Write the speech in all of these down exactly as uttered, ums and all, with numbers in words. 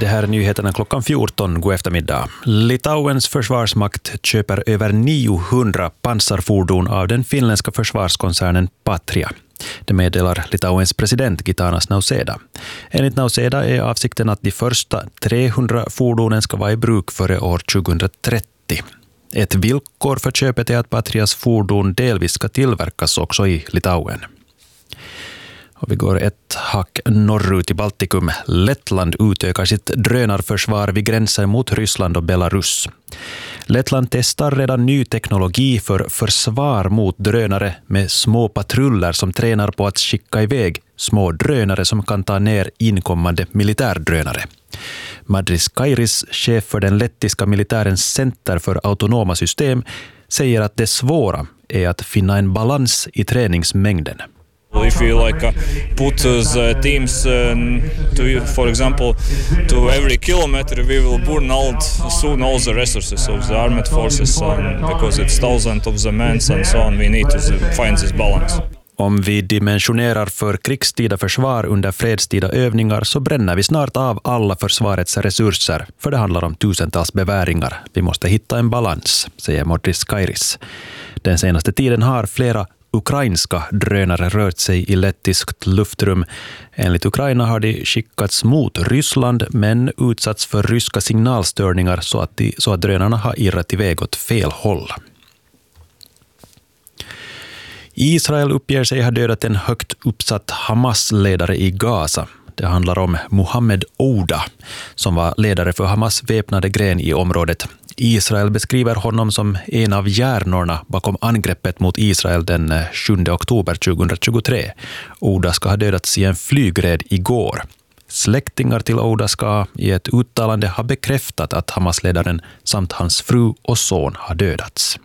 Det här är nyheterna klockan fjorton, god eftermiddag. Litauens försvarsmakt köper över niohundra pansarfordon av den finländska försvarskoncernen Patria. Det meddelar Litauens president Gitanas Nausėda. Enligt Nausėda är avsikten att de första trehundra fordonen ska vara i bruk före år tjugohundratrettio. Ett villkor för köpet är att Patrias fordon delvis ska tillverkas också i Litauen. Och vi går ett hack norrut i Baltikum. Lettland utökar sitt drönarförsvar vid gränsen mot Ryssland och Belarus. Lettland testar redan ny teknologi för försvar mot drönare med små patruller som tränar på att skicka iväg små drönare som kan ta ner inkommande militärdrönare. Madris Kairis, chef för den lettiska militärens center för autonoma system, säger att det svåra är att finna en balans i träningsmängden. If you like uh, put the teams uh, to, for example, to every kilometer, we will burn out soon all the resources of the armed forces, um, because it's thousands of the men and so on. We need to find this balance. Om vi dimensionerar för krigstida försvar under fredstida övningar så bränner vi snart av alla försvarets resurser, för det handlar om tusentals beväringar. Vi måste hitta en balans, säger Madris Kairis. Den senaste tiden har flera ukrainska drönare rört sig i lettiskt luftrum. Enligt Ukraina har de skickats mot Ryssland men utsatts för ryska signalstörningar så att, de, så att drönarna har irrat iväg åt fel håll. Israel uppger sig ha dödat en högt uppsatt Hamas-ledare i Gaza. Det handlar om Mohammed Ouda, som var ledare för Hamas väpnade gren i området. Israel beskriver honom som en av hjärnorna bakom angreppet mot Israel den sjunde oktober tjugohundratjugotre. Ouda ska ha dödats i en flygräd igår. Släktingar till Ouda ska i ett uttalande ha bekräftat att Hamas-ledaren samt hans fru och son har dödats.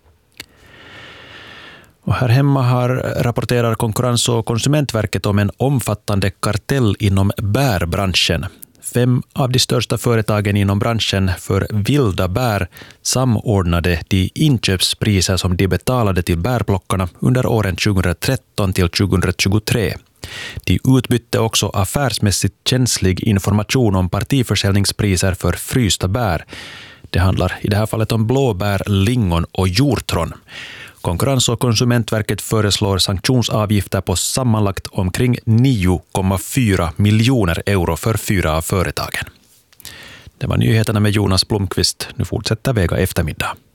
Och här hemma har rapporterar Konkurrens- och konsumentverket om en omfattande kartell inom bärbranschen. Fem av de största företagen inom branschen för vilda bär samordnade de inköpspriser som de betalade till bärplockarna under åren tjugohundratretton till tjugohundratjugotre. De utbytte också affärsmässigt känslig information om partiförsäljningspriser för frysta bär. Det handlar i det här fallet om blåbär, lingon och hjortron. Konkurrens- och konsumentverket föreslår sanktionsavgifter på sammanlagt omkring nio komma fyra miljoner euro för fyra av företagen. Det var nyheterna med Jonas Blomqvist. Nu fortsätter Vega eftermiddag.